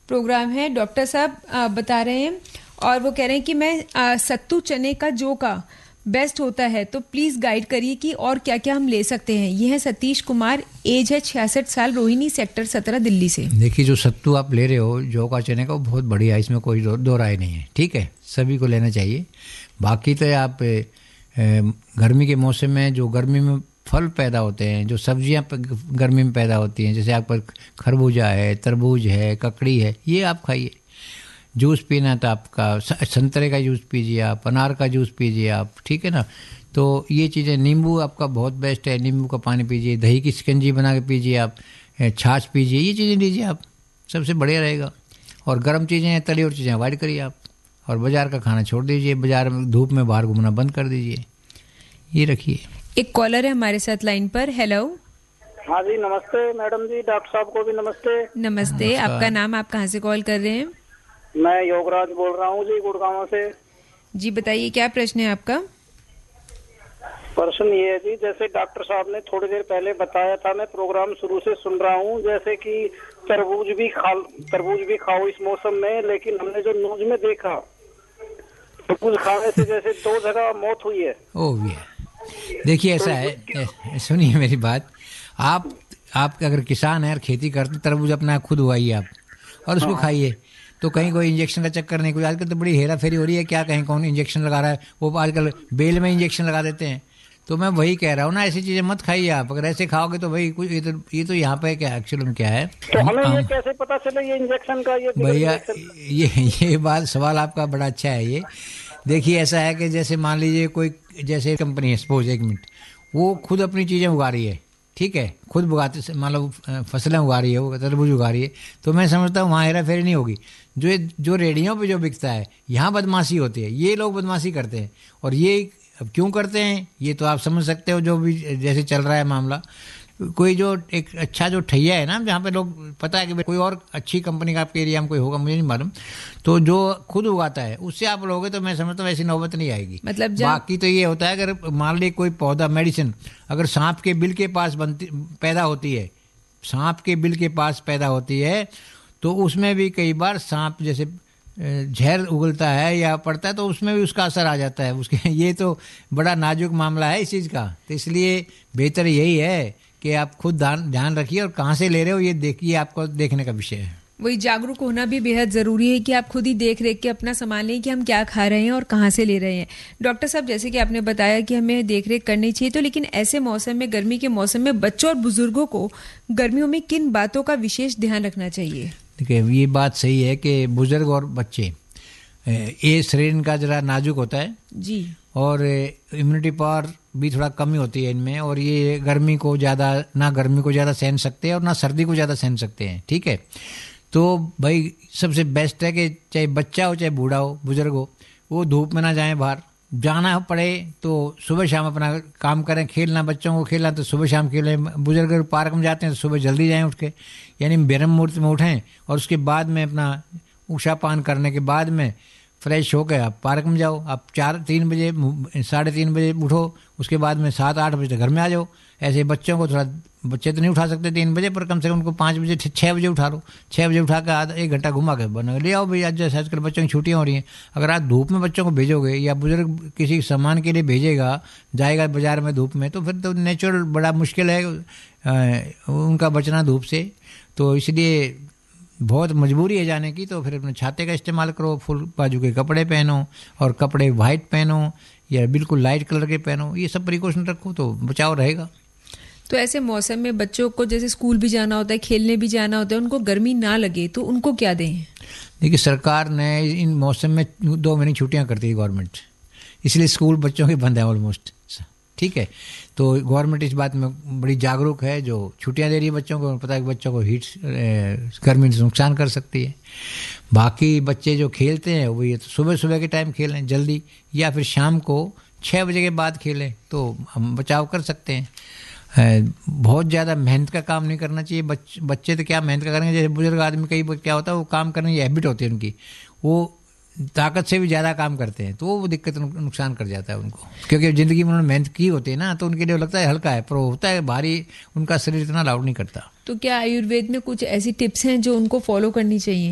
Programme है। Doctor साहब बता रहे हैं और वो कह रहे हैं कि मैं सत्तू चने का जो का बेस्ट होता है, तो प्लीज गाइड करिए कि और क्या क्या हम ले सकते हैं। ये है सतीश कुमार, एज है 66 साल, रोहिणी सेक्टर 17 दिल्ली से। देखिए, जो सत्तू आप ले रहे हो जौ का चने का, वो बहुत बढ़िया है, इसमें कोई दो राय नहीं है। ठीक है, सभी को लेना चाहिए। बाकी तो आप गर्मी के मौसम में जो गर्मी में फल पैदा होते हैं, जो सब्जियां गर्मी में पैदा होती हैं, जैसे आप पर खरबूजा है, तरबूज है, ककड़ी है, ये आप खाइए। जूस पीना तो आपका संतरे का जूस पीजिए, आप अनार का जूस पीजिए आप, ठीक है ना। तो ये चीज़ें, नींबू आपका बहुत बेस्ट है, नींबू का पानी पीजिए, दही की शिकंजी बना के पीजिए आप, छाछ पीजिए, ये चीज़ें लीजिए आप, सबसे बढ़िया रहेगा। और गर्म चीज़ें, तली और चीज़ें अवॉइड करिए आप, और बाज़ार का खाना छोड़ दीजिए, बाज़ार में धूप में बाहर घूमना बंद कर दीजिए। ये रखिए। एक कॉलर है हमारे साथ लाइन पर। हेलो। हाँ जी, नमस्ते मैडम जी, डॉक्टर साहब को भी नमस्ते। नमस्ते। आपका नाम, आप कहाँ से कॉल कर रहे हैं? मैं योगराज बोल रहा हूँ जी, गुड़गांव से। जी बताइए, क्या प्रश्न है आपका? प्रश्न ये है जी, जैसे डॉक्टर साहब ने थोड़ी देर पहले बताया था, मैं प्रोग्राम शुरू से सुन रहा हूँ, जैसे कि तरबूज भी खाओ इस मौसम में, लेकिन हमने जो न्यूज में देखा, तरबूज खाने से जैसे 2 जगह मौत हुई है। ओह ये देखिए, ऐसा है, सुनिए मेरी बात। आप अगर किसान है और खेती करते, तरबूज अपना खुद उगाइए आप और उसको खाइए। तो कहीं कोई इंजेक्शन का चक्कर नहीं, कोई आजकल तो बड़ी हेरा फेरी हो रही है, क्या कहीं कौन इंजेक्शन लगा रहा है, वो आजकल बेल में इंजेक्शन लगा देते हैं। तो मैं वही कह रहा हूँ ना, ऐसी चीजें मत खाइए आप। अगर ऐसे खाओगे तो भाई कुछ ये तो यहाँ पे क्या एक्चुअली में क्या है, तो हमें ये कैसे पता चले ये इंजेक्शन का, ये भैया ये बात, सवाल आपका बड़ा अच्छा है। ये देखिए, ऐसा है कि जैसे मान लीजिए कोई, जैसे कंपनी है सपोज, 1 मिनट, वो खुद अपनी चीज़ें उगा रही है, ठीक है, खुद उगाते, मतलब फसलें उगा रही है, वो तरबूज उगा रही है, तो मैं समझता हूँ वहाँ हेरा फेरी नहीं होगी। जो रेडियो पे जो बिकता है, यहाँ बदमाशी होती है, ये लोग बदमाशी करते हैं। और ये अब क्यों करते हैं ये तो आप समझ सकते हो, जो भी जैसे चल रहा है मामला। कोई जो एक अच्छा जो ठैया है ना, जहाँ पे लोग पता है कि कोई और अच्छी कंपनी का आपके एरिया में कोई होगा, मुझे नहीं मालूम, तो जो खुद उगाता है उससे आप लोगे तो मैं समझता हूँ ऐसी नौबत नहीं आएगी। मतलब बाकी तो ये होता है, अगर मान ली कोई पौधा, मेडिसिन अगर सांप के बिल के पास पैदा होती है, सांप के बिल के पास पैदा होती है, तो उसमें भी कई बार सांप जैसे जहर उगलता है या पड़ता है, तो उसमें भी उसका असर आ जाता है उसके। ये तो बड़ा नाजुक मामला है इस चीज़ का। तो इसलिए बेहतर यही है कि आप खुद ध्यान रखिए, और कहाँ से ले रहे हो ये देखिए, आपको देखने का विषय है। वही जागरूक होना भी बेहद ज़रूरी है कि आप खुद ही देख रेख के अपना सामान लें कि हम क्या खा रहे हैं और कहाँ से ले रहे हैं। डॉक्टर साहब, जैसे कि आपने बताया कि हमें देख रेख करनी चाहिए, तो लेकिन ऐसे मौसम में, गर्मी के मौसम में बच्चों और बुजुर्गों को गर्मियों में किन बातों का विशेष ध्यान रखना चाहिए? देखिए, ये बात सही है कि बुजुर्ग और बच्चे, ये शरीर का जरा नाजुक होता है जी, और इम्यूनिटी पावर भी थोड़ा कमी होती है इनमें, और ये गर्मी को ज़्यादा सहन सकते हैं और ना सर्दी को ज़्यादा सहन सकते हैं, ठीक है। तो भाई सबसे बेस्ट है कि चाहे बच्चा हो चाहे बूढ़ा हो, बुजुर्ग हो, वो धूप में ना जाएं, बाहर जाना पड़े तो सुबह शाम अपना काम करें, खेलना, बच्चों को खेलना तो सुबह शाम खेलें, बुजुर्ग पार्क में जाते हैं तो सुबह जल्दी जाएं उठ के, यानी ब्रह्म मुहूर्त में उठें, और उसके बाद में अपना उषा पान करने के बाद में फ्रेश होकर आप पार्क में जाओ। आप 3 बजे 3:30 बजे उठो, उसके बाद में 7-8 बजे तक घर में आ जाओ। ऐसे बच्चों को थोड़ा, बच्चे तो नहीं उठा सकते 3 बजे, पर कम से कम उनको 5 बजे 6 बजे उठा लो। 6 बजे उठा कर आधा 1 घंटा घुमा के बना ले आओ भाई। आज जैसे आजकल बच्चों की छुट्टियाँ हो रही हैं, अगर आप धूप में बच्चों को भेजोगे, या बुजुर्ग किसी सामान के लिए भेजेगा, जाएगा बाजार में धूप में, तो फिर तो नेचुरल बड़ा मुश्किल है उनका बचना धूप से। तो इसलिए बहुत मजबूरी है जाने की, तो फिर अपने छाते का इस्तेमाल करो, फुल बाजू के कपड़े पहनो, और कपड़े वाइट पहनो या बिल्कुल लाइट कलर के पहनो, ये सब प्रिकॉशन रखो तो बचाव रहेगा। तो ऐसे मौसम में बच्चों को जैसे स्कूल भी जाना होता है, खेलने भी जाना होता है, उनको गर्मी ना लगे तो उनको क्या दें? देखिए, सरकार ने इन मौसम में 2 महीने छुट्टियां करती है गवर्नमेंट, इसलिए स्कूल बच्चों के बंद है ऑलमोस्ट, ठीक है। तो गवर्नमेंट इस बात में बड़ी जागरूक है, जो छुट्टियां दे रही है बच्चों को, पता है कि बच्चों को गर्मी से नुकसान कर सकती है। बाकी बच्चे जो खेलते हैं वो ये तो सुबह के टाइम खेलें जल्दी, या फिर शाम को 6 बजे के बाद खेलें, तो हम बचाव कर सकते हैं। बहुत ज़्यादा मेहनत का काम नहीं करना चाहिए। बच्चे तो क्या मेहनत का करेंगे, जैसे बुजुर्ग आदमी कई क्या होता है, वो काम करने की हैबिट होती है उनकी, वो ताकत से भी ज़्यादा काम करते हैं, तो वो दिक्कत नुकसान कर जाता है उनको, क्योंकि ज़िंदगी में उन्होंने मेहनत की होती है ना, तो उनके लिए लगता है हल्का है, पर होता है भारी, उनका शरीर इतना अलाउड नहीं करता। तो क्या आयुर्वेद में कुछ ऐसी टिप्स हैं जो उनको फॉलो करनी चाहिए?